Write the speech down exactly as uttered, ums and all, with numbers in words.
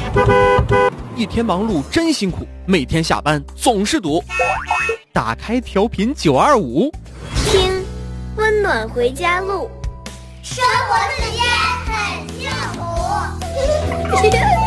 一天忙碌真辛苦，每天下班总是堵。打开调频九二五， 听温暖回家路， 生活之间很幸福。